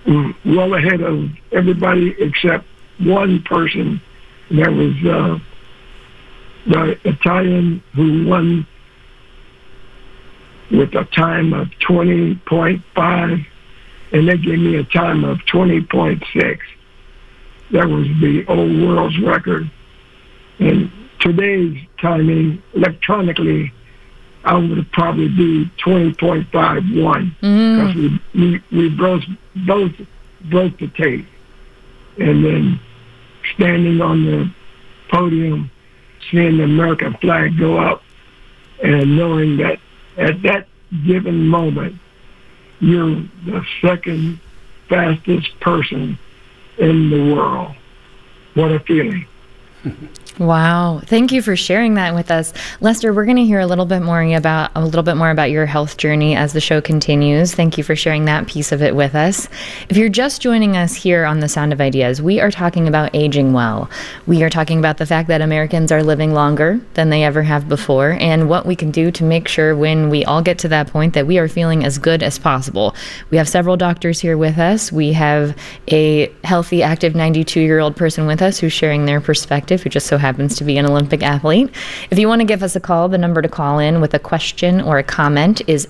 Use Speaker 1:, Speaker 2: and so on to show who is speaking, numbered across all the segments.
Speaker 1: well ahead of everybody except one person. That was the Italian who won with a time of 20.5, and they gave me a time of 20.6. That was the old world's record. And today's timing, electronically, I would probably do 20.51 because we both broke the tape. And then standing on the podium, seeing the American flag go up, and knowing that at that given moment, you're the second fastest person in the world. What a feeling.
Speaker 2: Wow. Thank you for sharing that with us. Lester, we're going to hear a little bit more about your health journey as the show continues. Thank you for sharing that piece of it with us. If you're just joining us here on The Sound of Ideas, we are talking about aging well. We are talking about the fact that Americans are living longer than they ever have before, and what we can do to make sure when we all get to that point that we are feeling as good as possible. We have several doctors here with us. We have a healthy, active 92-year-old person with us who's sharing their perspective, who just so happens to be an Olympic athlete. If you want to give us a call, the number to call in with a question or a comment is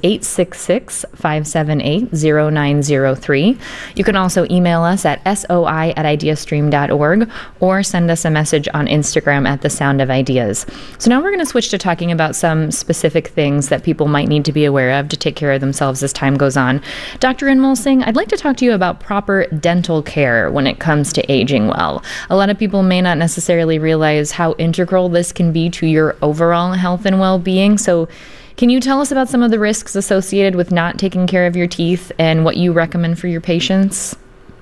Speaker 2: 866-578-0903. You can also email us at soi@ideastream.org or send us a message on Instagram at The Sound of Ideas. So now we're going to switch to talking about some specific things that people might need to be aware of to take care of themselves as time goes on. Dr. Anmol Singh, I'd like to talk to you about proper dental care when it comes to aging well. A lot of people may not necessarily realize how integral this can be to your overall health and well-being. So can you tell us about some of the risks associated with not taking care of your teeth and what you recommend for your patients?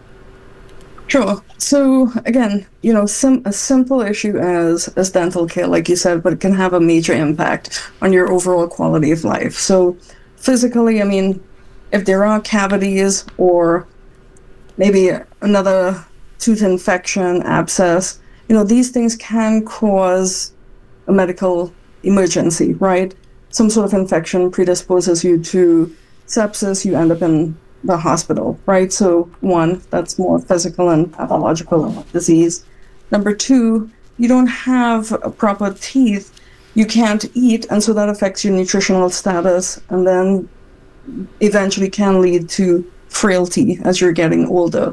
Speaker 3: Sure. So again, a simple issue as dental care, like you said, but it can have a major impact on your overall quality of life. So physically, if there are cavities or maybe another tooth infection, abscess, these things can cause a medical emergency, right? Some sort of infection predisposes you to sepsis, you end up in the hospital, right? So one, that's more physical and pathological disease. Number two, you don't have proper teeth, you can't eat, and so that affects your nutritional status, and then eventually can lead to frailty as you're getting older.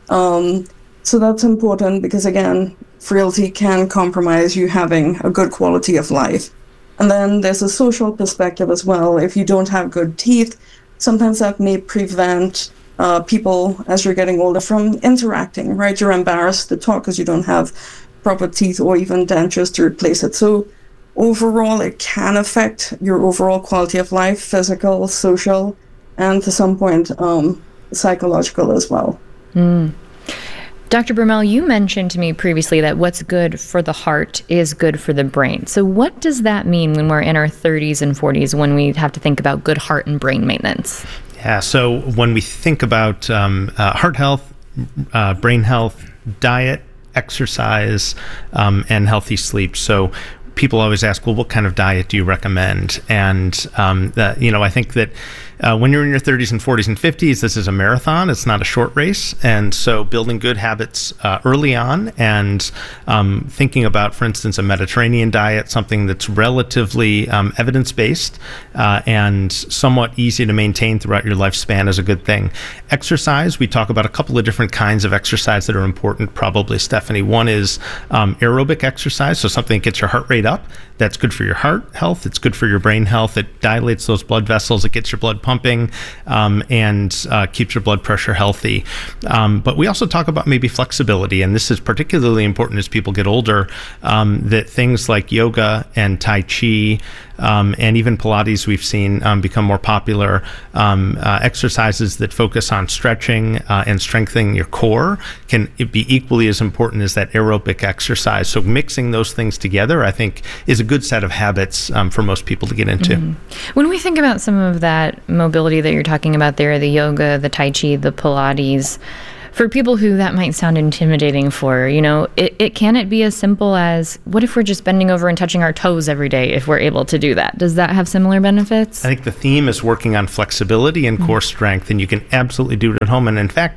Speaker 3: So that's important because, again, frailty can compromise you having a good quality of life. And then there's a social perspective as well. If you don't have good teeth, sometimes that may prevent people, as you're getting older, from interacting, right? You're embarrassed to talk because you don't have proper teeth or even dentures to replace it. So overall, it can affect your overall quality of life, physical, social, and to some point, psychological as well.
Speaker 2: Dr. Bermel, you mentioned to me previously that what's good for the heart is good for the brain. So what does that mean when we're in our 30s and 40s when we have to think about good heart and brain maintenance?
Speaker 4: Yeah, so when we think about heart health, brain health, diet, exercise, and healthy sleep. So people always ask, well, what kind of diet do you recommend? And, I think that when you're in your 30s and 40s and 50s, this is a marathon. It's not a short race. And so building good habits early on and thinking about, for instance, a Mediterranean diet, something that's relatively evidence-based and somewhat easy to maintain throughout your lifespan is a good thing. Exercise, we talk about a couple of different kinds of exercise that are important, probably, Stephanie. One is aerobic exercise, so something that gets your heart rate up. That's good for your heart health. It's good for your brain health. It dilates those blood vessels. It gets your blood pumping and keeps your blood pressure healthy. But we also talk about maybe flexibility, and this is particularly important as people get older, that things like yoga and Tai Chi and even Pilates we've seen become more popular. Exercises that focus on stretching and strengthening your core can be equally as important as that aerobic exercise. So mixing those things together, I think, is a good set of habits for most people to get into.
Speaker 2: When we think about some of that mobility that you're talking about there, the yoga, the Tai Chi, the Pilates, for people who that might sound intimidating for, can it be as simple as, what if we're just bending over and touching our toes every day if we're able to do that? Does that have similar benefits?
Speaker 4: I think the theme is working on flexibility and core strength, and you can absolutely do it at home. And in fact,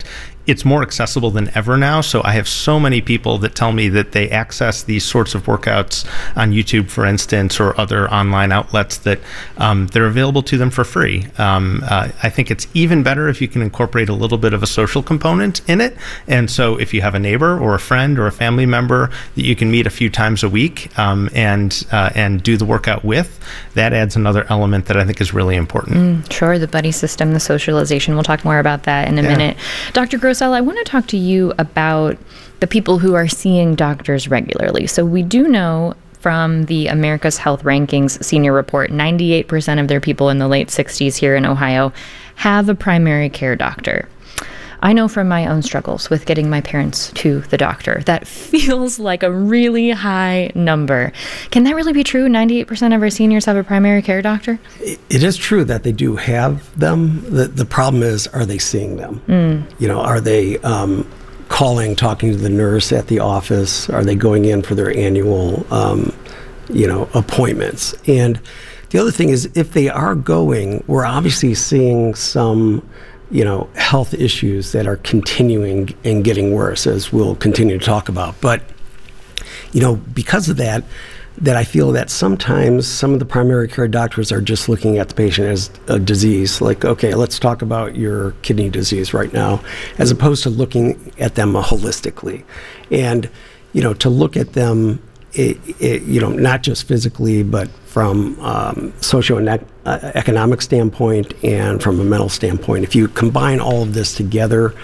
Speaker 4: it's more accessible than ever now. So I have so many people that tell me that they access these sorts of workouts on YouTube, for instance, or other online outlets that they're available to them for free. I think it's even better if you can incorporate a little bit of a social component in it. And so if you have a neighbor or a friend or a family member that you can meet a few times a week and do the workout with, that adds another element that I think is really important.
Speaker 2: Sure, the buddy system, the socialization. We'll talk more about that in a minute. Dr. Grossell, I want to talk to you about the people who are seeing doctors regularly. So we do know from the America's Health Rankings senior report, 98% of their people in the late 60s here in Ohio have a primary care doctor. I know from my own struggles with getting my parents to the doctor, that feels like a really high number. Can that really be true? 98% of our seniors have a primary care doctor?
Speaker 5: It is true that they do have them. The problem is, are they seeing them? You know, are they calling, talking to the nurse at the office? Are they going in for their annual, appointments? And the other thing is, if they are going, we're obviously seeing some health issues that are continuing and getting worse, as we'll continue to talk about. But, because of that I feel that sometimes some of the primary care doctors are just looking at the patient as a disease, like, okay, let's talk about your kidney disease right now, as opposed to looking at them holistically. And, to look at them, not just physically, but from socio-economic standpoint and from a mental standpoint. If you combine all of this together,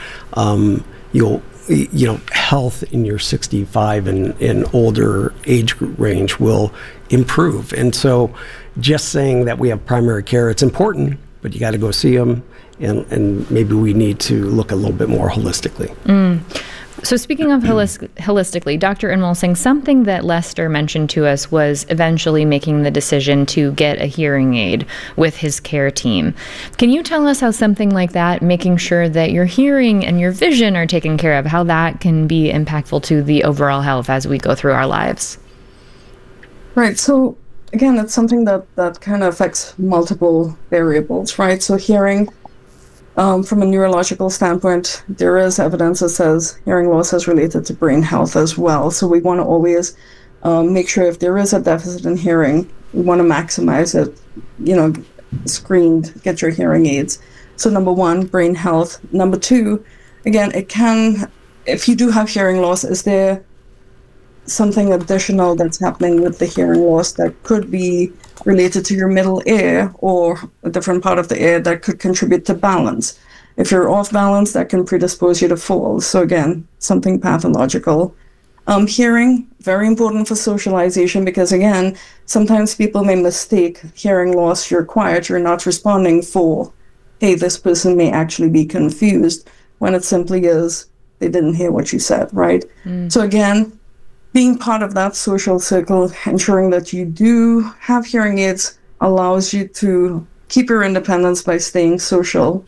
Speaker 5: health in your 65 and older age range will improve. And so just saying that we have primary care, it's important, but you got to go see them, and maybe we need to look a little bit more holistically.
Speaker 2: So speaking of holistically, Dr. Enwolsing, something that Lester mentioned to us was eventually making the decision to get a hearing aid with his care team. Can you tell us how something like that, making sure that your hearing and your vision are taken care of, how that can be impactful to the overall health as we go through our lives?
Speaker 3: Right. So again, it's something that kind of affects multiple variables, right? So hearing, from a neurological standpoint, there is evidence that says hearing loss is related to brain health as well. So we want to always make sure if there is a deficit in hearing, we want to maximize it, screened, get your hearing aids. So number one, brain health. Number two, again, if you do have hearing loss, is there something additional that's happening with the hearing loss that could be related to your middle ear or a different part of the ear that could contribute to balance? If you're off balance, that can predispose you to falls. So again, something pathological. Hearing, very important for socialization, because again, sometimes people may mistake hearing loss, you're quiet, you're not responding, for, hey, this person may actually be confused, when it simply is they didn't hear what you said, right? So again, being part of that social circle, ensuring that you do have hearing aids, allows you to keep your independence by staying social.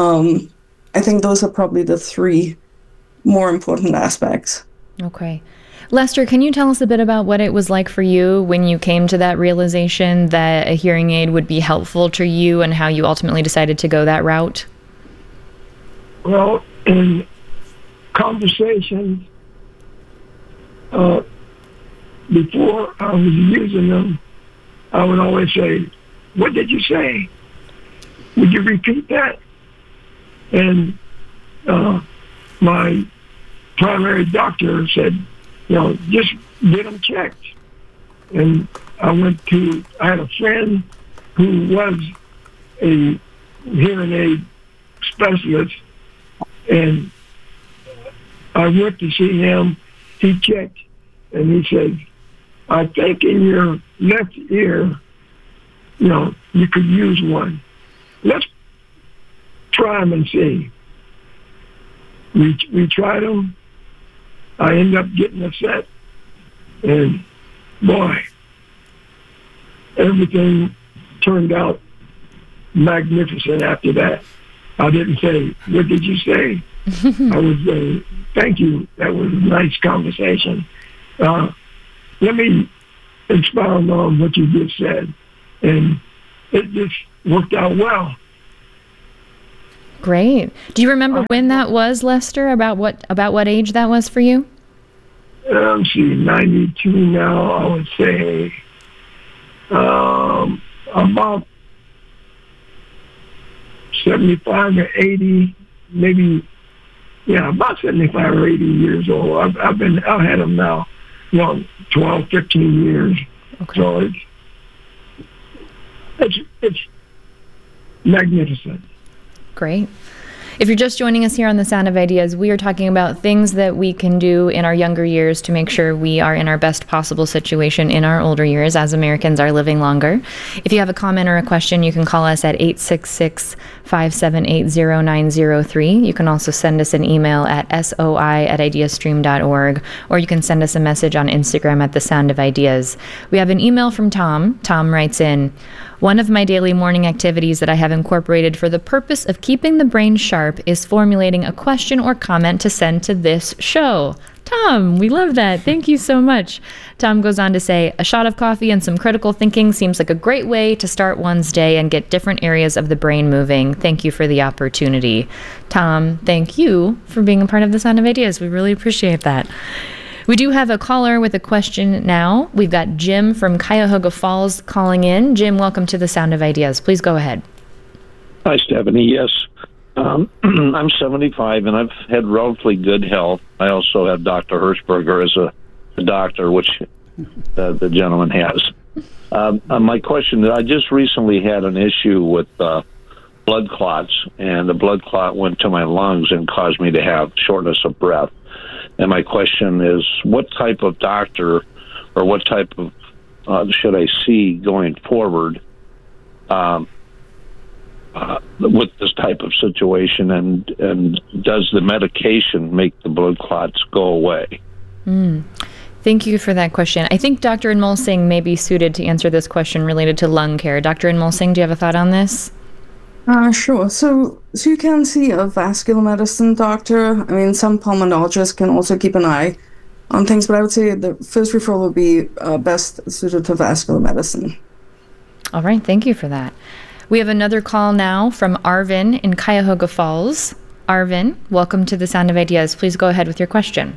Speaker 3: I think those are probably the three more important aspects.
Speaker 2: Okay. Lester, can you tell us a bit about what it was like for you when you came to that realization that a hearing aid would be helpful to you, and how you ultimately decided to go that route?
Speaker 1: Well, in conversations, before I was using them, I would always say, "What did you say? Would you repeat that?" And my primary doctor said, just get them checked. And I had a friend who was a hearing aid specialist, and I went to see him. He checked, and he said, "I think in your left ear, you could use one. Let's try them and see." We tried them. I ended up getting a set, and boy, everything turned out magnificent after that. I didn't say, "What did you say?" I was saying, "Thank you. That was a nice conversation." Let me expound on what you just said. And it just worked out well.
Speaker 2: Great. Do you remember when that was, Lester? About what age that was for you?
Speaker 1: She's 92 now. I would say about 75 or 80, maybe. Yeah, about 75 or 80 years old. I've had them now, 12, 15 years.
Speaker 2: Okay.
Speaker 1: So it's magnificent.
Speaker 2: Great. If you're just joining us here on The Sound of Ideas, we are talking about things that we can do in our younger years to make sure we are in our best possible situation in our older years as Americans are living longer. If you have a comment or a question, you can call us at 866-578-0903. You can also send us an email at soi@ideastream.org, or you can send us a message on Instagram at The Sound of Ideas. We have an email from Tom. Tom writes in, one of my daily morning activities that I have incorporated for the purpose of keeping the brain sharp is formulating a question or comment to send to this show. Tom, we love that. Thank you so much. Tom goes on to say, a shot of coffee and some critical thinking seems like a great way to start one's day and get different areas of the brain moving. Thank you for the opportunity. Tom, thank you for being a part of The Sound of Ideas. We really appreciate that. We do have a caller with a question now. We've got Jim from Cuyahoga Falls calling in. Jim, welcome to The Sound of Ideas. Please go ahead.
Speaker 6: Hi, Stephanie. Yes. I'm 75, and I've had relatively good health. I also have Dr. Hirschberger as a doctor, which the gentleman has. My question, I just recently had an issue with blood clots, and the blood clot went to my lungs and caused me to have shortness of breath. And my question is, what type of doctor or what type of should I see going forward with this type of situation, and does the medication make the blood clots go away?
Speaker 2: Thank you for that question. I think Dr. Inmulsing may be suited to answer this question related to lung care. Dr. Inmulsing, do you have a thought on this?
Speaker 3: Sure. So you can see a vascular medicine doctor. I mean, some pulmonologists can also keep an eye on things, but I would say the first referral would be best suited to vascular medicine.
Speaker 2: All right. Thank you for that. We have another call now from Arvin in Cuyahoga Falls. Arvin, welcome to The Sound of Ideas. Please go ahead with your question.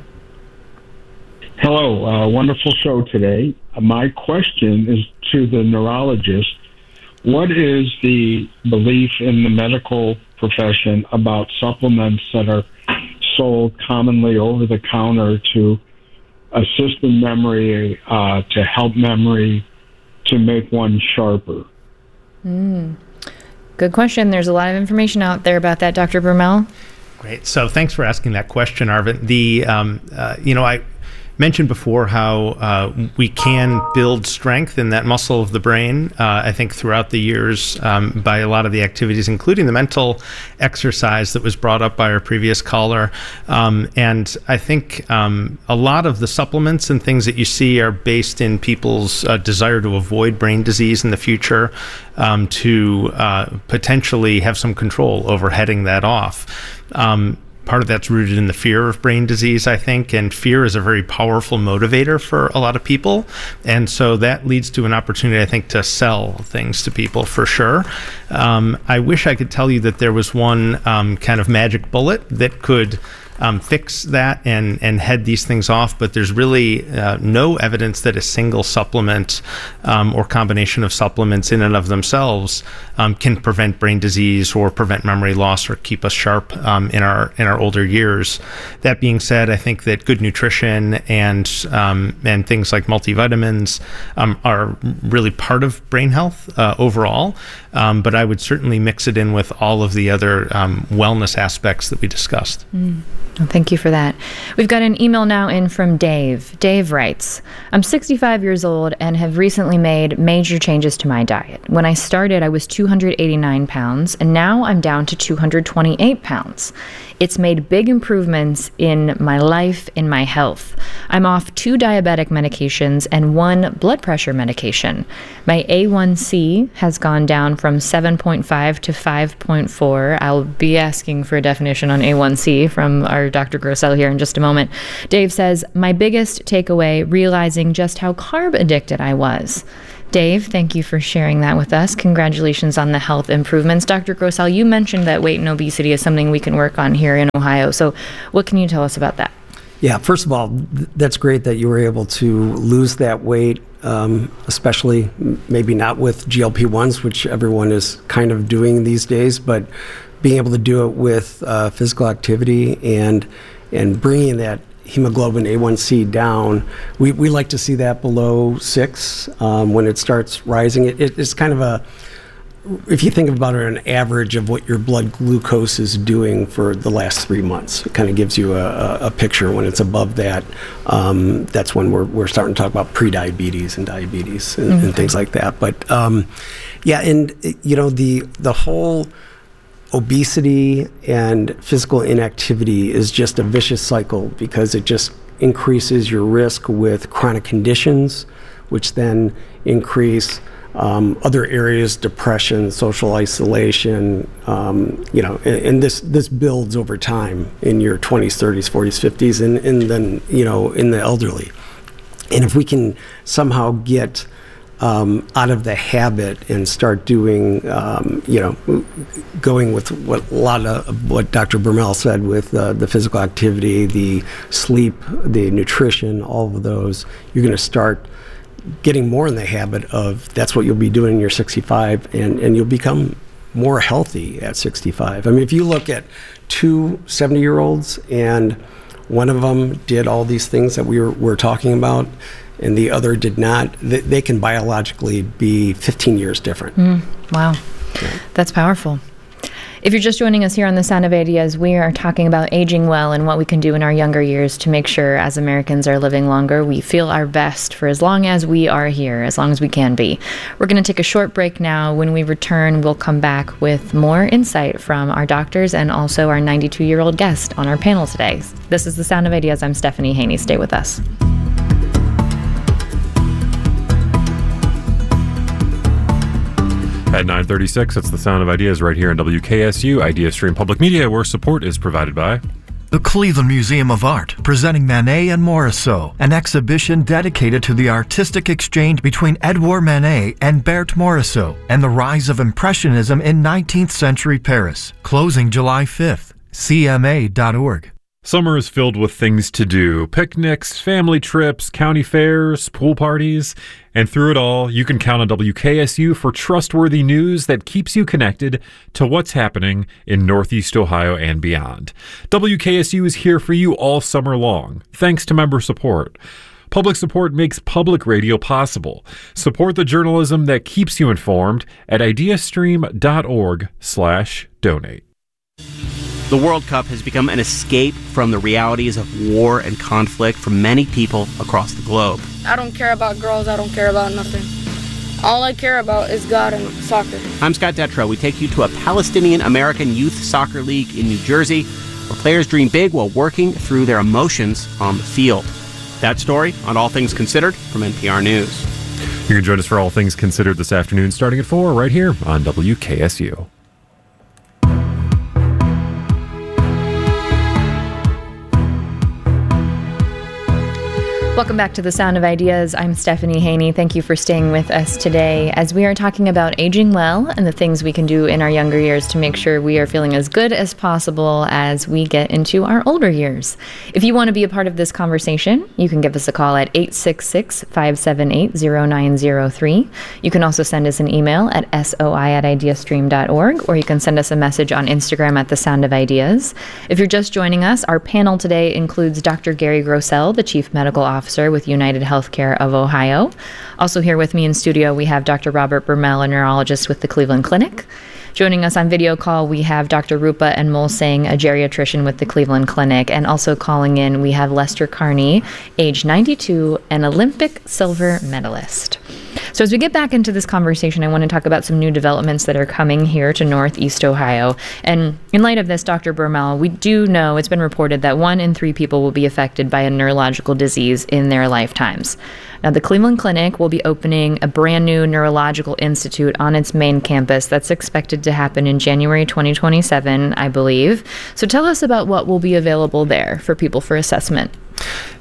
Speaker 7: Hello. Wonderful show today. My question is to the neurologist. What is the belief in the medical profession about supplements that are sold commonly over the counter to assist in memory, to help memory, to make one sharper?
Speaker 2: Good question. There's a lot of information out there about that, Dr. Bermel.
Speaker 4: Great. So thanks for asking that question, Arvin. I mentioned before how we can build strength in that muscle of the brain, I think throughout the years by a lot of the activities, including the mental exercise that was brought up by our previous caller. And I think a lot of the supplements and things that you see are based in people's desire to avoid brain disease in the future, to potentially have some control over heading that off. Part of that's rooted in the fear of brain disease, I think, and fear is a very powerful motivator for a lot of people. And so that leads to an opportunity, I think, to sell things to people for sure. I wish I could tell you that there was one kind of magic bullet that could fix that and head these things off, but there's really no evidence that a single supplement or combination of supplements in and of themselves can prevent brain disease or prevent memory loss or keep us sharp in our older years. That being said, I think that good nutrition and things like multivitamins are really part of brain health overall, but I would certainly mix it in with all of the other wellness aspects that we discussed.
Speaker 2: Well, thank you for that. We've got an email now in from Dave. Dave writes, I'm 65 years old and have recently made major changes to my diet. When I started, I was 289 pounds, and now I'm down to 228 pounds. It's made big improvements in my life, in my health. I'm off 2 diabetic medications and 1 blood pressure medication. My A1C has gone down from 7.5 to 5.4. I'll be asking for a definition on A1C from our Dr. Grossell here in just a moment. Dave says, my biggest takeaway, realizing just how carb addicted I was. Dave, thank you for sharing that with us. Congratulations on the health improvements. Dr. Grossell, you mentioned that weight and obesity is something we can work on here in Ohio. So what can you tell us about that?
Speaker 5: Yeah, first of all, that's great that you were able to lose that weight, especially maybe not with GLP-1s, which everyone is kind of doing these days, but being able to do it with physical activity and bringing that hemoglobin A1C down. We like to see that below 6 when it starts rising. It's kind of if you think about it, an average of what your blood glucose is doing for the last 3 months. It kind of gives you a picture. When it's above that, that's when we're starting to talk about prediabetes and diabetes and things like that. But the whole obesity and physical inactivity is just a vicious cycle because it just increases your risk with chronic conditions, which then increase other areas, depression, social isolation, and this builds over time in your 20s, 30s, 40s, 50s, and then, in the elderly. And if we can somehow get out of the habit and start doing, going with what Dr. Bermel said with the physical activity, the sleep, the nutrition, all of those, you're going to start getting more in the habit of that's what you'll be doing when you're 65, and you'll become more healthy at 65. I mean, if you look at 2 70-year-olds and one of them did all these things that we're talking about and the other did not, they can biologically be 15 years different.
Speaker 2: Wow. Yeah. That's powerful. If you're just joining us here on The Sound of Ideas, we are talking about aging well and what we can do in our younger years to make sure as Americans are living longer, we feel our best for as long as we are here, as long as we can be. We're going to take a short break now. When we return, we'll come back with more insight from our doctors and also our 92-year-old guest on our panel today. This is The Sound of Ideas. I'm Stephanie Haney. Stay with us.
Speaker 8: At 9:36, it's The Sound of Ideas right here on WKSU, Idea Stream Public Media, where support is provided by
Speaker 9: the Cleveland Museum of Art, presenting Manet and Morisot, an exhibition dedicated to the artistic exchange between Edouard Manet and Berthe Morisot and the rise of Impressionism in 19th century Paris. Closing July 5th. CMA.org.
Speaker 8: Summer is filled with things to do: picnics, family trips, county fairs, pool parties. And through it all, you can count on WKSU for trustworthy news that keeps you connected to what's happening in Northeast Ohio and beyond. WKSU is here for you all summer long, thanks to member support. Public support makes public radio possible. Support the journalism that keeps you informed at ideastream.org/donate.
Speaker 10: The World Cup has become an escape from the realities of war and conflict for many people across the globe.
Speaker 11: I don't care about girls. I don't care about nothing. All I care about is God and soccer.
Speaker 10: I'm Scott Detrow. We take you to a Palestinian-American youth soccer league in New Jersey, where players dream big while working through their emotions on the field. That story on All Things Considered from NPR News.
Speaker 8: You can join us for All Things Considered this afternoon starting at 4 right here on WKSU.
Speaker 2: Welcome back to The Sound of Ideas. I'm Stephanie Haney. Thank you for staying with us today as we are talking about aging well and the things we can do in our younger years to make sure we are feeling as good as possible as we get into our older years. If you want to be a part of this conversation, you can give us a call at 866-578-0903. You can also send us an email at soi@ideastream.org, or you can send us a message on Instagram at The Sound of Ideas. If you're just joining us, our panel today includes Dr. Gary Grossell, the Chief Medical Officer with United Healthcare of Ohio. Also here with me in studio, we have Dr. Robert Bermel, a neurologist with the Cleveland Clinic. Joining us on video call, we have Dr. Rupa Anmol Singh, a geriatrician with the Cleveland Clinic. And also calling in, we have Lester Carney, age 92, an Olympic silver medalist. So as we get back into this conversation, I want to talk about some new developments that are coming here to Northeast Ohio. And in light of this, Dr. Bermel, we do know it's been reported that 1 in 3 people will be affected by a neurological disease in their lifetimes. Now, the Cleveland Clinic will be opening a brand new neurological institute on its main campus that's expected to happen in January 2027, I believe. So tell us about what will be available there for people for assessment.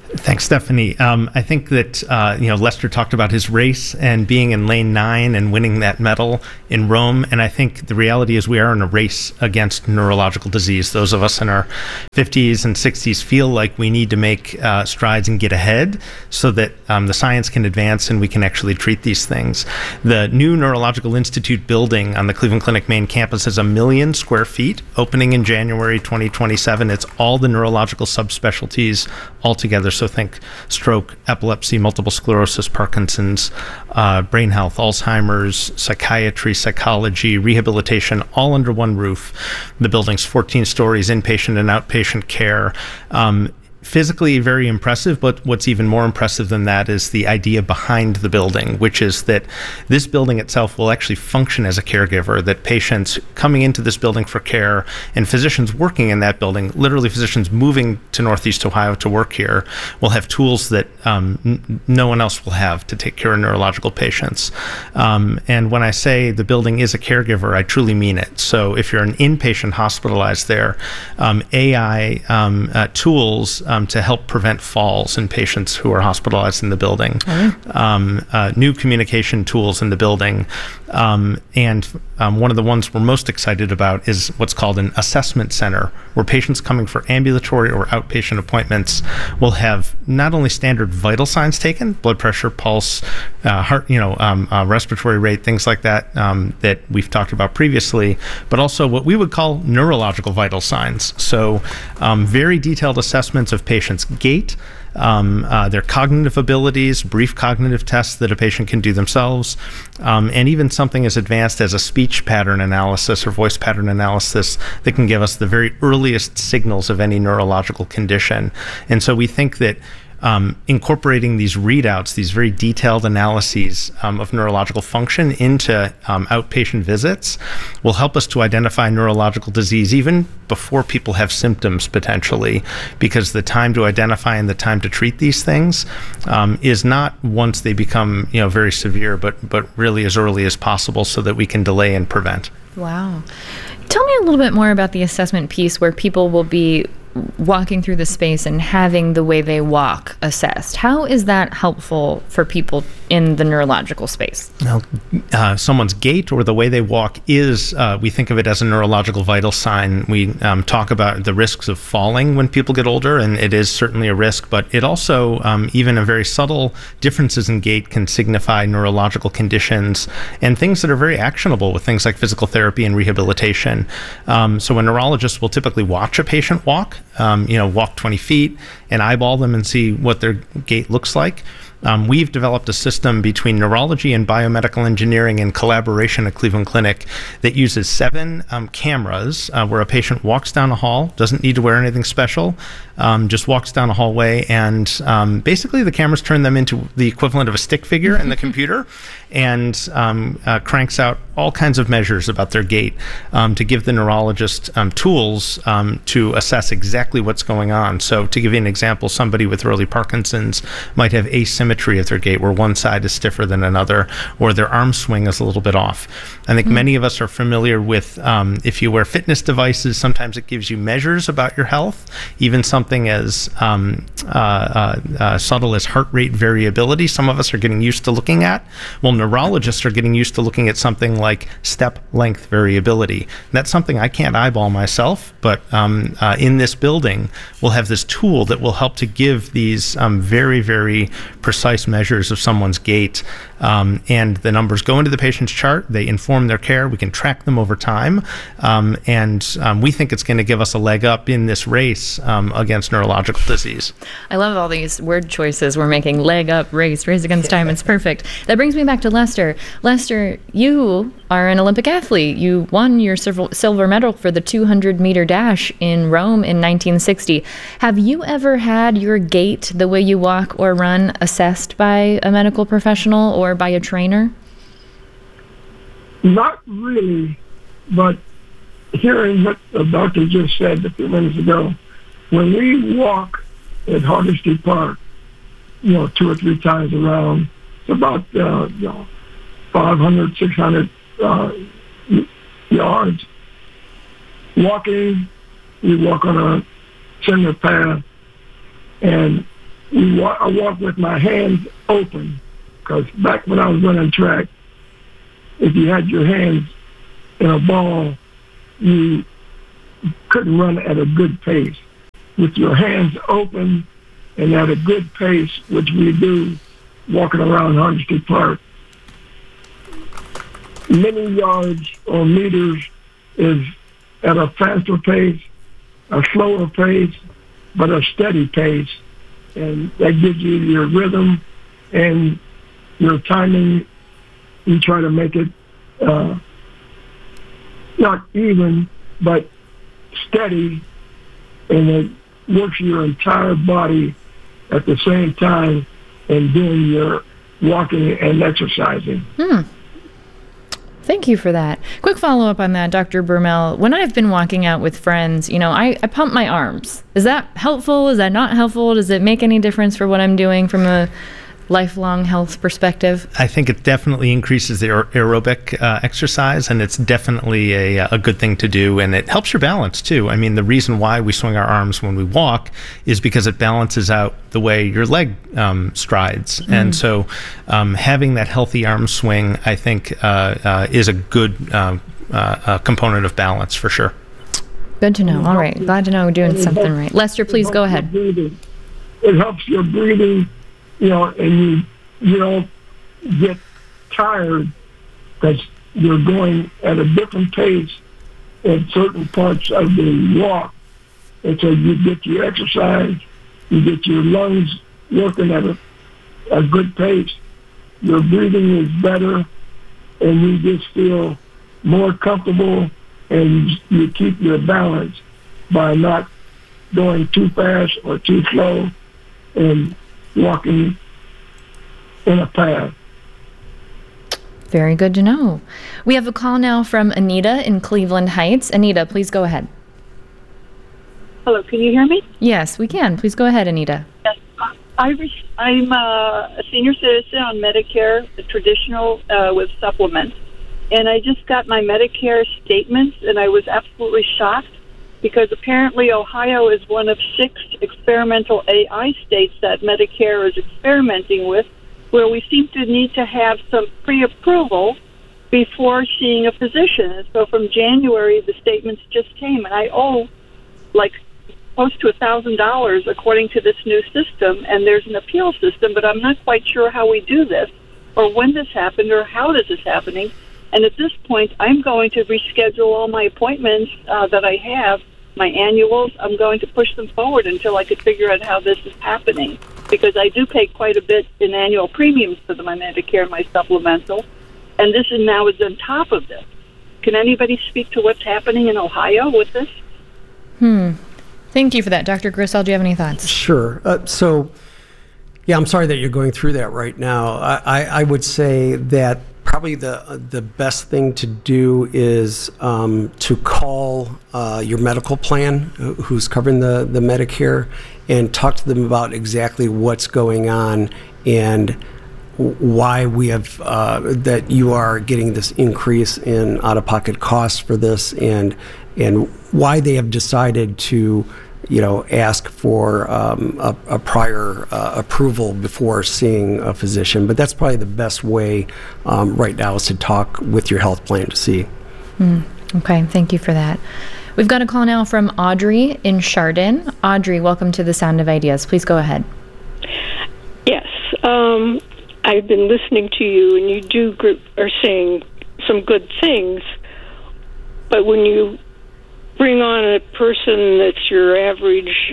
Speaker 4: Thanks, Stephanie. I think that Lester talked about his race and being in lane 9 and winning that medal in Rome. And I think the reality is we are in a race against neurological disease. Those of us in our 50s and 60s feel like we need to make strides and get ahead so that the science can advance and we can actually treat these things. The new Neurological Institute building on the Cleveland Clinic main campus is 1 million square feet, opening in January 2027. It's all the neurological subspecialties all together. So think stroke, epilepsy, multiple sclerosis, Parkinson's, brain health, Alzheimer's, psychiatry, psychology, rehabilitation, all under one roof. The building's 14 stories, inpatient and outpatient care. Physically very impressive, but what's even more impressive than that is the idea behind the building, which is that this building itself will actually function as a caregiver, that patients coming into this building for care and physicians working in that building, literally physicians moving to Northeast Ohio to work here, will have tools that no one else will have to take care of neurological patients. And when I say the building is a caregiver, I truly mean it. So if you're an inpatient hospitalized there, AI tools to help prevent falls in patients who are hospitalized in the building. New communication tools in the building. And one of the ones we're most excited about is what's called an assessment center, where patients coming for ambulatory or outpatient appointments will have not only standard vital signs taken, blood pressure, pulse, heart, respiratory rate, things like that, that we've talked about previously, but also what we would call neurological vital signs. So very detailed assessments of patients' gait, their cognitive abilities, brief cognitive tests that a patient can do themselves, and even something as advanced as a speech pattern analysis or voice pattern analysis that can give us the very earliest signals of any neurological condition. And so we think that incorporating these readouts, these very detailed analyses of neurological function into outpatient visits will help us to identify neurological disease even before people have symptoms potentially, because the time to identify and the time to treat these things is not once they become very severe, but really as early as possible so that we can delay and prevent.
Speaker 2: Wow. Tell me a little bit more about the assessment piece where people will be walking through the space and having the way they walk assessed. How is that helpful for people in the neurological space?
Speaker 4: Now, someone's gait or the way they walk is, we think of it as a neurological vital sign. We talk about the risks of falling when people get older, and it is certainly a risk, but it also, even a very subtle differences in gait can signify neurological conditions and things that are very actionable with things like physical therapy and rehabilitation. So a neurologist will typically watch a patient walk, walk 20 feet and eyeball them and see what their gait looks like. We've developed a system between neurology and biomedical engineering in collaboration at Cleveland Clinic that uses 7 cameras where a patient walks down a hall, doesn't need to wear anything special, just walks down a hallway, and basically the cameras turn them into the equivalent of a stick figure in the computer and cranks out all kinds of measures about their gait to give the neurologist tools to assess exactly what's going on. So to give you an example, somebody with early Parkinson's might have asymmetry of their gait where one side is stiffer than another, or their arm swing is a little bit off. I think many of us are familiar with if you wear fitness devices, sometimes it gives you measures about your health, even something as subtle as heart rate variability. Some of us are getting used to looking at. Well, neurologists are getting used to looking at something like step length variability. That's something I can't eyeball myself, but in this building, we'll have this tool that will help to give these very, very precise measures of someone's gait, and the numbers go into the patient's chart. They inform their care. We can track them over time, and we think it's going to give us a leg up in this race against neurological disease.
Speaker 2: I love all these word choices we're making. Leg up, race against time. It's perfect. That brings me back to Lester. Lester, you are an Olympic athlete. You won your silver medal for the 200-meter dash in Rome in 1960. Have you ever had your gait, the way you walk or run, assessed by a medical professional or by a trainer?
Speaker 1: Not really, but hearing what the doctor just said a few minutes ago, when we walk at Hardesty Park, 2 or 3 times around, it's about 500, 600 yards. Walking, we walk on a center path, and I walk with my hands open, because back when I was running track, if you had your hands in a ball, you couldn't run at a good pace. With your hands open and at a good pace, which we do walking around Hardesty Park, many yards or meters is at a faster pace, a slower pace, but a steady pace. And that gives you your rhythm and your timing. You try to make it not even, but steady, and it works your entire body at the same time and doing your walking and exercising.
Speaker 2: Thank you for that. Quick follow-up on that, Dr. Bermel. When I've been walking out with friends, I pump my arms. Is that helpful? Is that not helpful? Does it make any difference for what I'm doing from a lifelong health perspective?
Speaker 4: I think it definitely increases the aerobic exercise, and it's definitely a good thing to do, and it helps your balance too. I mean, the reason why we swing our arms when we walk is because it balances out the way your leg strides. And so having that healthy arm swing, I think, is a good component of balance for sure.
Speaker 2: Good to know. All right. Glad to know we're doing something right. Lester, please go ahead.
Speaker 1: It helps your breathing, and you don't get tired because you're going at a different pace in certain parts of the walk. And so you get your exercise, you get your lungs working at a good pace, your breathing is better, and you just feel more comfortable, and you keep your balance by not going too fast or too slow and walking in a path.
Speaker 2: Very good to know. We have a call now from Anita in Cleveland Heights. Anita, please go ahead.
Speaker 12: Hello, can you hear me?
Speaker 2: Yes, we can. Please go ahead, Anita.
Speaker 12: Yes. I'm a senior citizen on Medicare, the traditional with supplements. And I just got my Medicare statements, and I was absolutely shocked because apparently Ohio is one of 6 experimental AI states that Medicare is experimenting with, where we seem to need to have some pre-approval before seeing a physician. And so from January, the statements just came, and I owe like close to $1,000 according to this new system, and there's an appeal system, but I'm not quite sure how we do this or when this happened or how this is happening. And at this point, I'm going to reschedule all my appointments that I have, my annuals. I'm going to push them forward until I could figure out how this is happening, because I do pay quite a bit in annual premiums for my Medicare and my supplemental, and this is now is on top of this. Can anybody speak to what's happening in Ohio with this?
Speaker 2: Thank you for that. Dr. Grisell, do you have any thoughts?
Speaker 5: Sure. Yeah, I'm sorry that you're going through that right now. I would say that probably the best thing to do is to call your medical plan, who's covering the Medicare, and talk to them about exactly what's going on and why we have that you are getting this increase in out-of-pocket costs for this, and why they have decided to ask for a prior approval before seeing a physician. But that's probably the best way right now is to talk with your health plan to see.
Speaker 2: Okay, thank you for that. We've got a call now from Audrey in Chardon. Audrey, welcome to the Sound of Ideas. Please go ahead.
Speaker 13: Yes, I've been listening to you, and you are saying some good things, but when you bring on a person that's your average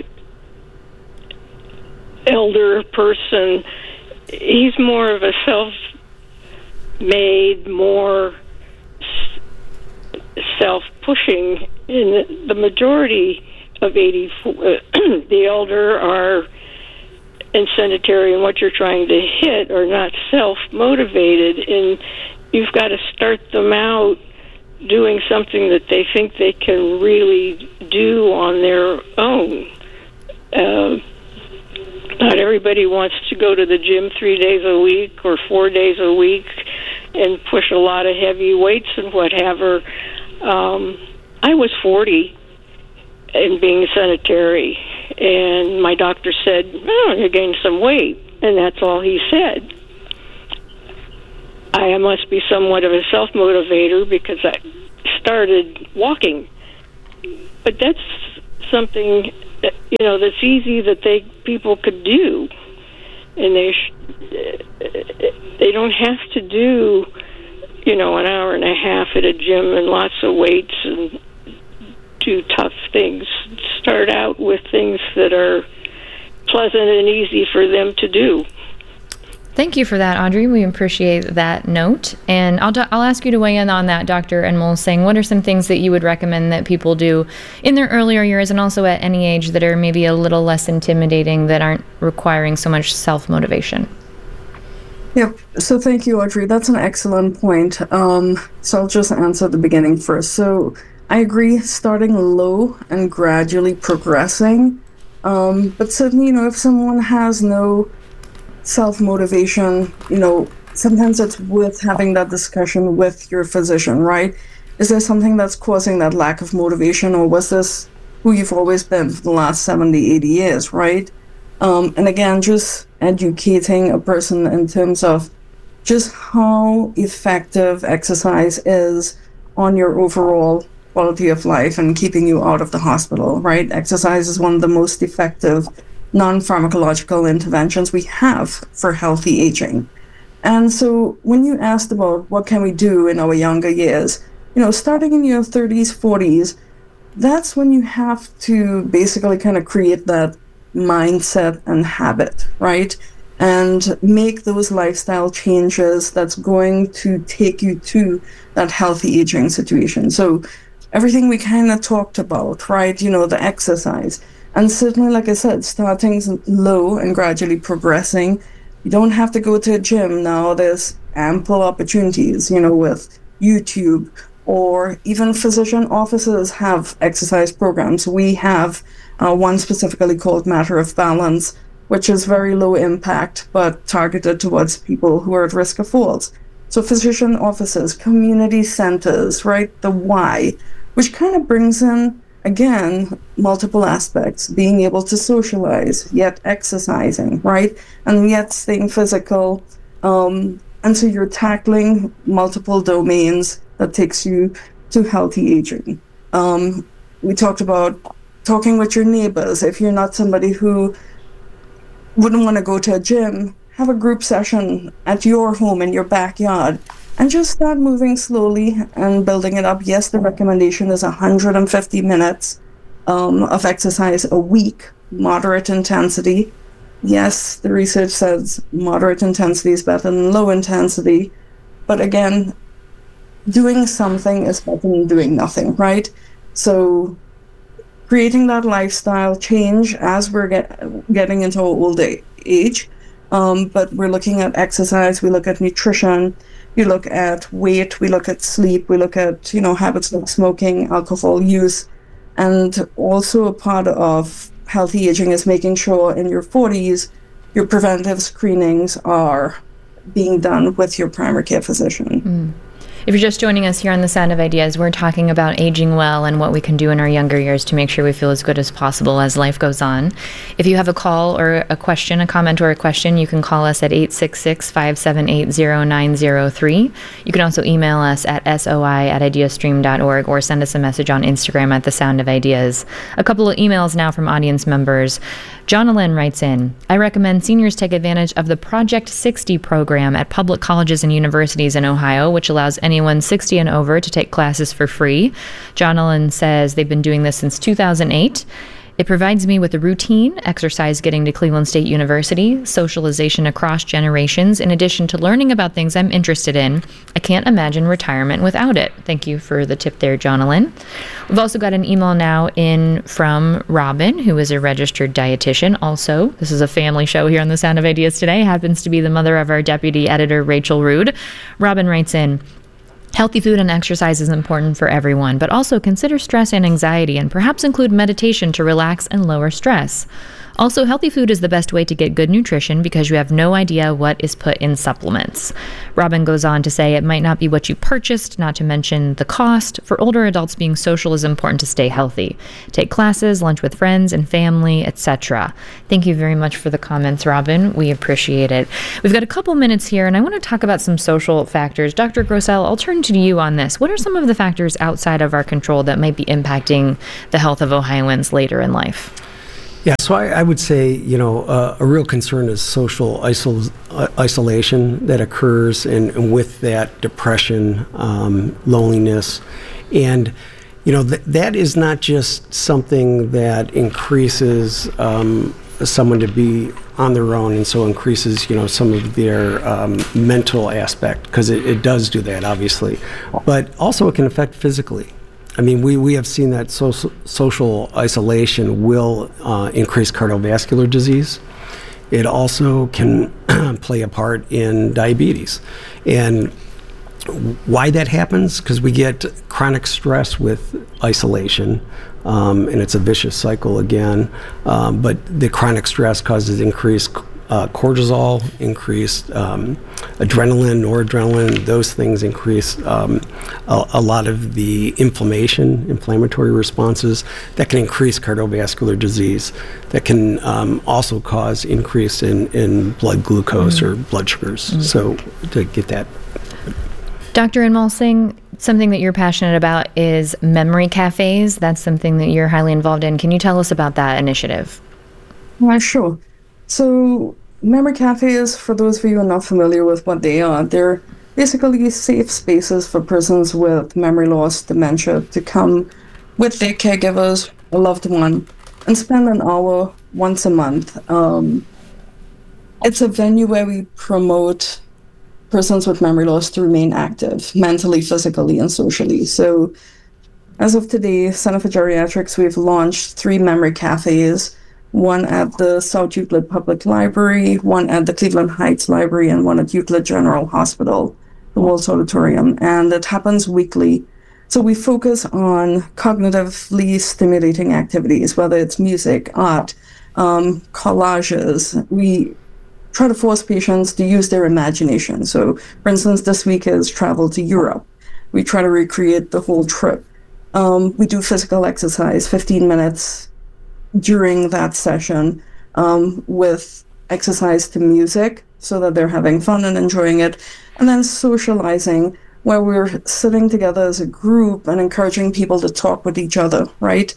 Speaker 13: elder person, he's more of a self-made, more self-pushing. In the majority of the elder are and sedentary, and what you're trying to hit are not self-motivated, and you've got to start them out doing something that they think they can really do on their own. Not everybody wants to go to the gym 3 days a week or 4 days a week and push a lot of heavy weights and whatever. I was 40 and being sedentary, and my doctor said, "Oh, you gained some weight," and that's all he said. I must be somewhat of a self-motivator because I started walking. But that's something that, that's easy that people could do, and they don't have to do an hour and a half at a gym and lots of weights and do tough things. Start out with things that are pleasant and easy for them to do.
Speaker 2: Thank you for that, Audrey. We appreciate that note. And I'll ask you to weigh in on that, Dr. Enmol-Singh. What are some things that you would recommend that people do in their earlier years and also at any age that are maybe a little less intimidating, that aren't requiring so much self-motivation?
Speaker 3: Yep. So thank you, Audrey. That's an excellent point. So I'll just answer the beginning first. So I agree, starting low and gradually progressing. But certainly, if someone has no self-motivation, sometimes it's worth having that discussion with your physician, right? Is there something that's causing that lack of motivation, or was this who you've always been for the last 70, 80 years, right? And again, just educating a person in terms of just how effective exercise is on your overall quality of life and keeping you out of the hospital, right? Exercise is one of the most effective non-pharmacological interventions we have for healthy aging. And so when you asked about what can we do in our younger years, starting in your 30s, 40s, that's when you have to basically kind of create that mindset and habit, right? And make those lifestyle changes that's going to take you to that healthy aging situation. So everything we kind of talked about, right? The exercise. And certainly, like I said, starting low and gradually progressing. You don't have to go to a gym now. There's ample opportunities, with YouTube, or even physician offices have exercise programs. We have one specifically called Matter of Balance, which is very low impact, but targeted towards people who are at risk of falls. So physician offices, community centers, right? The why, which kind of brings in, again, multiple aspects, being able to socialize, yet exercising, right? And yet staying physical. And so you're tackling multiple domains that takes you to healthy aging. We talked about talking with your neighbors. If you're not somebody who wouldn't want to go to a gym, have a group session at your home in your backyard. And just start moving slowly and building it up. Yes, the recommendation is 150 minutes of exercise a week, moderate intensity. Yes, the research says moderate intensity is better than low intensity. But again, doing something is better than doing nothing, right? So creating that lifestyle change as we're getting into our old age. But we're looking at exercise, we look at nutrition, you look at weight, we look at sleep, we look at, habits like smoking, alcohol use. And also a part of healthy aging is making sure in your 40s, your preventive screenings are being done with your primary care physician.
Speaker 2: Mm. If you're just joining us here on The Sound of Ideas, we're talking about aging well and what we can do in our younger years to make sure we feel as good as possible as life goes on. If you have a call or a question, a comment or a question, you can call us at 866-578-0903. You can also email us at soi@ideastream.org or send us a message on Instagram at The Sound of Ideas. A couple of emails now from audience members. John Allen writes in, I recommend seniors take advantage of the Project 60 program at public colleges and universities in Ohio, which allows anyone 60 and over to take classes for free. John Allen says they've been doing this since 2008. It provides me with a routine, exercise getting to Cleveland State University, socialization across generations, in addition to learning about things I'm interested in. I can't imagine retirement without it. Thank you for the tip there, John Allen. We've also got an email now in from Robin, who is a registered dietitian. Also, this is a family show here on The Sound of Ideas today. Happens to be the mother of our deputy editor, Rachel Rood. Robin writes in, healthy food and exercise is important for everyone, but also consider stress and anxiety and perhaps include meditation to relax and lower stress. Also, healthy food is the best way to get good nutrition because you have no idea what is put in supplements. Robin goes on to say it might not be what you purchased, not to mention the cost. For older adults, being social is important to stay healthy. Take classes, lunch with friends and family, etc. Thank you very much for the comments, Robin. We appreciate it. We've got a couple minutes here, and I want to talk about some social factors. Dr. Grossell, I'll turn to you on this. What are some of the factors outside of our control that might be impacting the health of Ohioans later in life?
Speaker 5: Yeah, so I would say, a real concern is social isolation that occurs, and with that, depression, loneliness. And, that is not just something that increases someone to be on their own, and so increases, some of their mental aspect, because it does do that, obviously. But also it can affect physically. I mean, we have seen that social isolation will increase cardiovascular disease. It also can play a part in diabetes. And why that happens? Because we get chronic stress with isolation, and it's a vicious cycle again. But the chronic stress causes increased cortisol, increased adrenaline, noradrenaline. Those things increase a lot of the inflammatory responses that can increase cardiovascular disease, that can also cause increase in blood glucose or blood sugars. So to get that.
Speaker 2: Dr. Inmal-Singh, something that you're passionate about is memory cafes. That's something that you're highly involved in. Can you tell us about that initiative?
Speaker 3: Sure. So memory cafes, for those of you who are not familiar with what they are, they're basically safe spaces for persons with memory loss, dementia, to come with their caregivers, a loved one, and spend an hour once a month. It's a venue where we promote persons with memory loss to remain active, mentally, physically, and socially. So as of today, Center for Geriatrics, we've launched 3 memory cafes, one at the South Euclid Public Library, one at the Cleveland Heights Library, and one at Euclid General Hospital, the Waltz Auditorium. And it happens weekly. So we focus on cognitively stimulating activities, whether it's music, art, collages. We try to force patients to use their imagination. So, for instance, this week is travel to Europe. We try to recreate the whole trip. We do physical exercise, 15 minutes during that session, with exercise to music so that they're having fun and enjoying it. And then socializing, where we're sitting together as a group and encouraging people to talk with each other, right?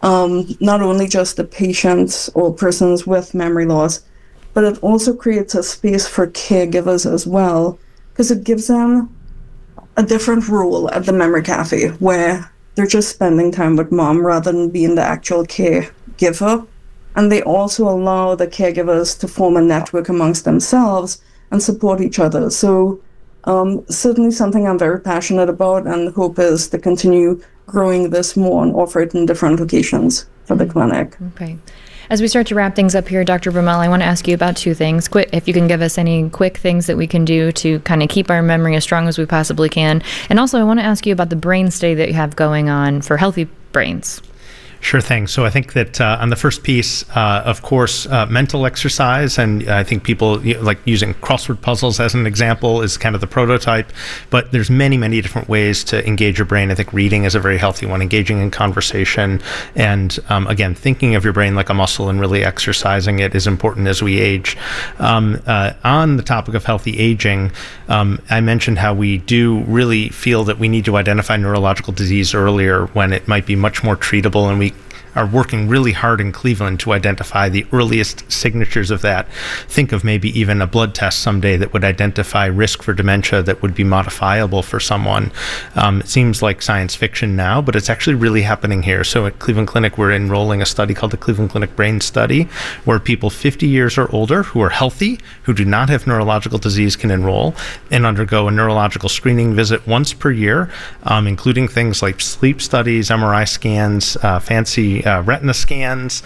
Speaker 3: Not only just the patients or persons with memory loss, but it also creates a space for caregivers as well, because it gives them a different role at the memory cafe, where they're just spending time with mom rather than being the actual caregiver. And they also allow the caregivers to form a network amongst themselves and support each other. So certainly something I'm very passionate about, and hope is to continue growing this more and offer it in different locations for the clinic.
Speaker 2: Okay. As we start to wrap things up here, Dr. Brummel, I want to ask you about 2 things. If you can give us any quick things that we can do to kind of keep our memory as strong as we possibly can. And also, I want to ask you about the brain study that you have going on for healthy brains.
Speaker 4: Sure thing. So I think that on the first piece, of course, mental exercise, and I think people like using crossword puzzles as an example is kind of the prototype, but there's many, many different ways to engage your brain. I think reading is a very healthy one, engaging in conversation, and again, thinking of your brain like a muscle and really exercising it is important as we age. On the topic of healthy aging, I mentioned how we do really feel that we need to identify neurological disease earlier when it might be much more treatable, and we are working really hard in Cleveland to identify the earliest signatures of that. Think of maybe even a blood test someday that would identify risk for dementia that would be modifiable for someone. It seems like science fiction now, but it's actually really happening here. So at Cleveland Clinic, we're enrolling a study called the Cleveland Clinic Brain Study, where people 50 years or older who are healthy, who do not have neurological disease, can enroll and undergo a neurological screening visit once per year, including things like sleep studies, MRI scans, fancy retina scans,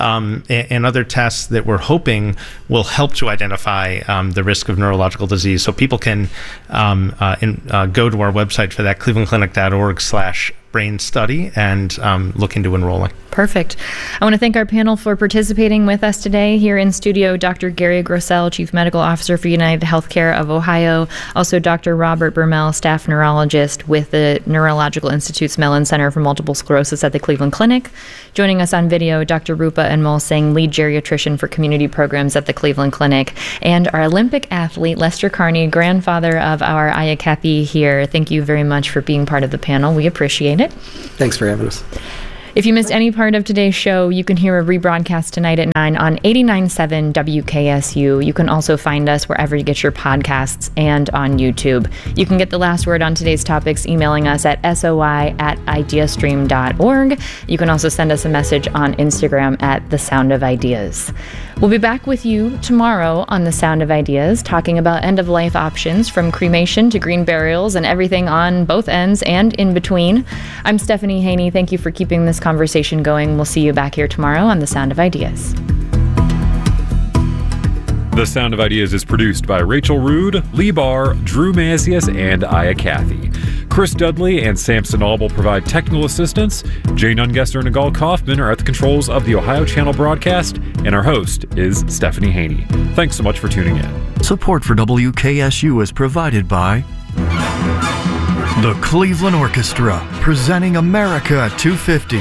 Speaker 4: and other tests that we're hoping will help to identify the risk of neurological disease. So people can go to our website for that, clevelandclinic.org/ brain study and look into enrolling.
Speaker 2: Perfect. I want to thank our panel for participating with us today. Here in studio, Dr. Gary Grossell, Chief Medical Officer for United Healthcare of Ohio. Also, Dr. Robert Bermel, Staff Neurologist with the Neurological Institute's Mellon Center for Multiple Sclerosis at the Cleveland Clinic. Joining us on video, Dr. Rupa Anmol Singh, Lead Geriatrician for Community Programs at the Cleveland Clinic. And our Olympic athlete, Lester Carney, grandfather of our Aya Kathy here. Thank you very much for being part of the panel. We appreciate it.
Speaker 5: Thanks for having us.
Speaker 2: If you missed any part of today's show, you can hear a rebroadcast tonight at 9 on 89.7 WKSU. You can also find us wherever you get your podcasts and on YouTube. You can get the last word on today's topics emailing us at soi@ideastream.org. You can also send us a message on Instagram at The Sound of Ideas. We'll be back with you tomorrow on The Sound of Ideas, talking about end-of-life options from cremation to green burials and everything on both ends and in between. I'm Stephanie Haney. Thank you for keeping this conversation going. We'll see you back here tomorrow on The Sound of Ideas.
Speaker 8: The Sound of Ideas is produced by Rachel Rood, Lee Barr, Drew Mazius, and Aya Kathy. Chris Dudley and Samson Albel provide technical assistance. Jane Ungesser and Nagal Kaufman are at the controls of the Ohio Channel broadcast, and our host is Stephanie Haney. Thanks so much for tuning in.
Speaker 9: Support for WKSU is provided by the Cleveland Orchestra, presenting America at 250.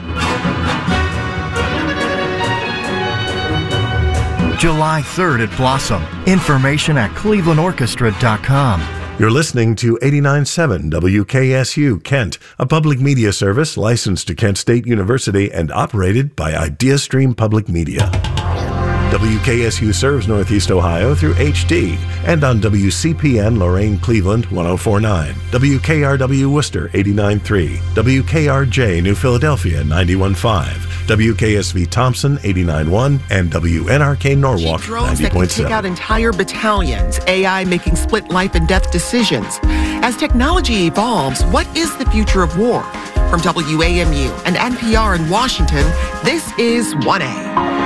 Speaker 9: July 3rd at Blossom. Information at clevelandorchestra.com.
Speaker 14: You're listening to 89.7 WKSU Kent, a public media service licensed to Kent State University and operated by IdeaStream Public Media. WKSU serves Northeast Ohio through HD and on WCPN Lorain Cleveland 104.9, WKRW Worcester 89.3, WKRJ New Philadelphia 91.5, WKSV Thompson 89.1, and WNRK Norwalk 90.7.
Speaker 15: Drones that can take out entire battalions, AI making split life and death decisions. As technology evolves, what is the future of war? From WAMU and NPR in Washington, this is 1A.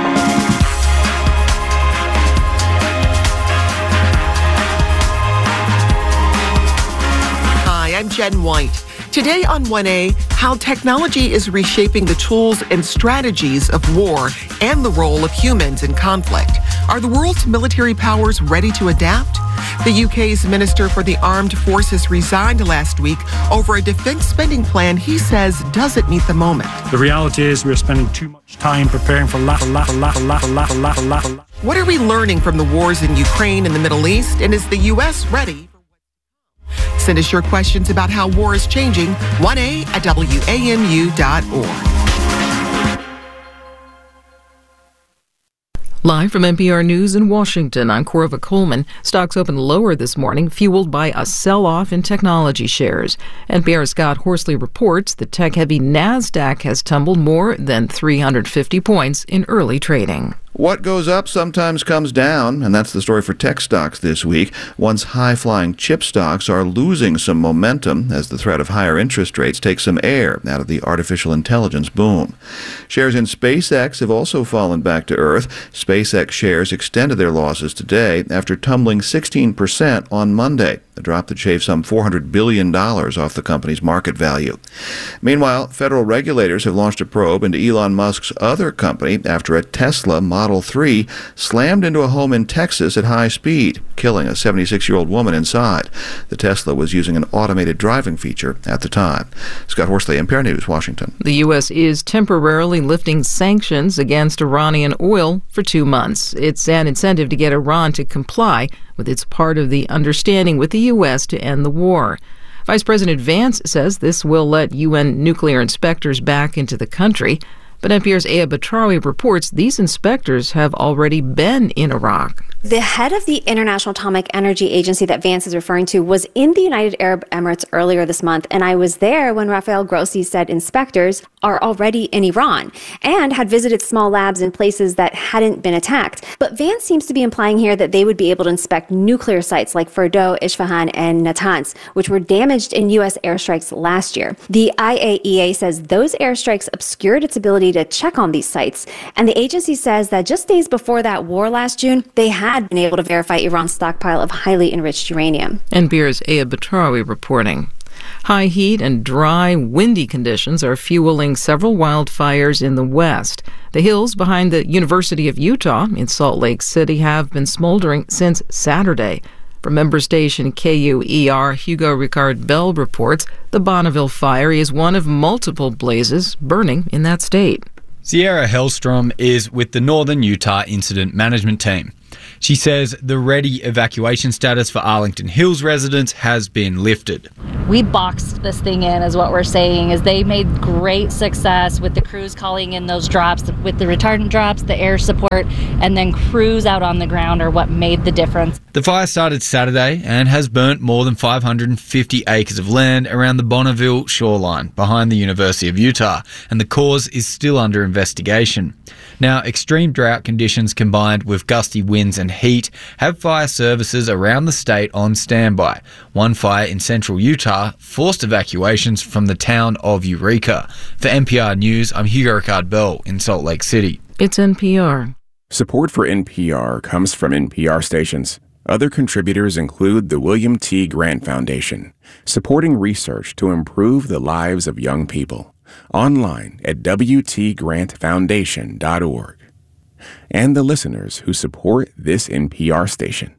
Speaker 15: I'm Jen White. Today on 1A, how technology is reshaping the tools and strategies of war and the role of humans in conflict. Are the world's military powers ready to adapt? The UK's Minister for the Armed Forces resigned last week over a defense spending plan he says doesn't meet the moment.
Speaker 16: The reality is we're spending too much time preparing for
Speaker 15: What are we learning from the wars in Ukraine and the Middle East, and is the U.S. ready? Send us your questions about how war is changing, 1A at WAMU.org.
Speaker 17: Live from NPR News in Washington, I'm Corva Coleman. Stocks opened lower this morning, fueled by a sell-off in technology shares. NPR's Scott Horsley reports the tech-heavy NASDAQ has tumbled more than 350 points in early trading.
Speaker 18: What goes up sometimes comes down, and that's the story for tech stocks this week. Once high-flying chip stocks are losing some momentum as the threat of higher interest rates takes some air out of the artificial intelligence boom. Shares in SpaceX have also fallen back to earth. SpaceX shares extended their losses today after tumbling 16% on Monday, a drop that shaved some $400 billion off the company's market value. Meanwhile, federal regulators have launched a probe into Elon Musk's other company after a Tesla Model 3 slammed into a home in Texas at high speed, killing a 76-year-old woman inside. The Tesla was using an automated driving feature at the time. Scott Horsley, NPR News, Washington.
Speaker 17: The U.S. is temporarily lifting sanctions against Iranian oil for 2 months. It's an incentive to get Iran to comply with its part of the understanding with the U.S. to end the war. Vice President Vance says this will let UN nuclear inspectors back into the country. But NPR's Aya Batrawi reports these inspectors have already been in Iraq.
Speaker 19: The head of the International Atomic Energy Agency that Vance is referring to was in the United Arab Emirates earlier this month, and I was there when Rafael Grossi said inspectors are already in Iran and had visited small labs in places that hadn't been attacked. But Vance seems to be implying here that they would be able to inspect nuclear sites like Fordow, Isfahan, and Natanz, which were damaged in U.S. airstrikes last year. The IAEA says those airstrikes obscured its ability to check on these sites, and the agency says that just days before that war last June, they had been able to verify Iran's stockpile of highly enriched uranium.
Speaker 17: NPR's Aya Batrawi reporting. High heat and dry, windy conditions are fueling several wildfires in the west. The hills behind the University of Utah in Salt Lake City have been smoldering since Saturday. From member station KUER, Hugo Ricard Bell reports the Bonneville fire is one of multiple blazes burning in that state.
Speaker 20: Sierra Hellstrom is with the Northern Utah Incident Management Team. She says the ready evacuation status for Arlington Hills residents has been lifted.
Speaker 21: We boxed this thing in, is what we're saying, is they made great success with the crews calling in those drops, with the retardant drops, the air support, and then crews out on the ground are what made the difference.
Speaker 20: The fire started Saturday and has burnt more than 550 acres of land around the Bonneville shoreline behind the University of Utah, and the cause is still under investigation. Now, extreme drought conditions combined with gusty winds and heat have fire services around the state on standby. One fire in central Utah forced evacuations from the town of Eureka. For NPR News, I'm Hugo Ricard Bell in Salt Lake City.
Speaker 17: It's NPR.
Speaker 22: Support for NPR comes from NPR stations. Other contributors include the William T. Grant Foundation, supporting research to improve the lives of young people. Online at wtgrantfoundation.org. And the listeners who support this NPR station.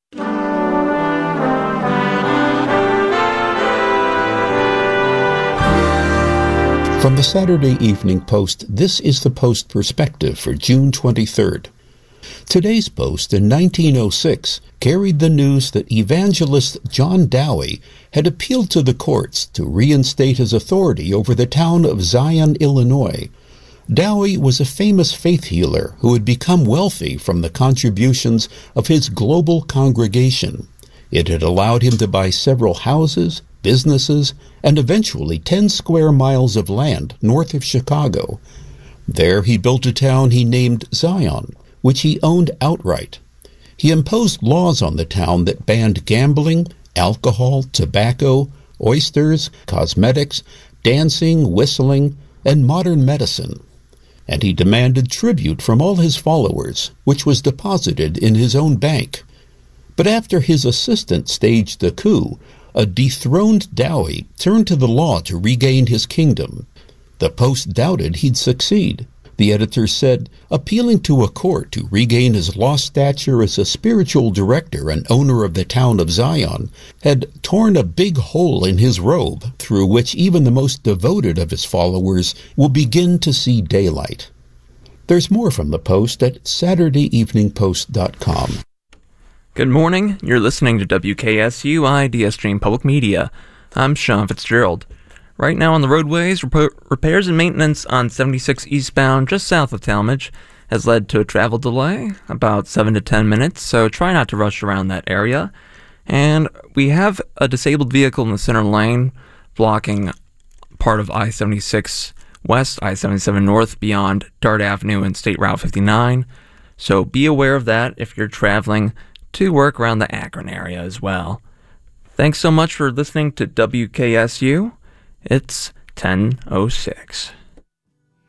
Speaker 23: From the Saturday Evening Post, this is the Post Perspective for June 23rd. Today's Post in 1906 carried the news that evangelist John Dowie had appealed to the courts to reinstate his authority over the town of Zion, Illinois. Dowie was a famous faith healer who had become wealthy from the contributions of his global congregation. It had allowed him to buy several houses, businesses, and eventually 10 square miles of land north of Chicago. There he built a town he named Zion, which he owned outright. He imposed laws on the town that banned gambling, alcohol, tobacco, oysters, cosmetics, dancing, whistling, and modern medicine. And he demanded tribute from all his followers, which was deposited in his own bank. But after his assistant staged the coup, a dethroned Dowie turned to the law to regain his kingdom. The Post doubted he'd succeed. The editor said, appealing to a court to regain his lost stature as a spiritual director and owner of the town of Zion, had torn a big hole in his robe through which even the most devoted of his followers will begin to see daylight. There's more from the Post at SaturdayEveningPost.com.
Speaker 24: Good morning. You're listening to WKSU Idea Stream Public Media. I'm Sean Fitzgerald. Right now on the roadways, repairs and maintenance on 76 eastbound just south of Talmadge has led to a travel delay, about 7 to 10 minutes, so try not to rush around that area. And we have a disabled vehicle in the center lane blocking part of I-76 west, I-77 north beyond Dart Avenue and State Route 59, so be aware of that if you're traveling to work around the Akron area as well. Thanks so much for listening to WKSU. It's 10:06.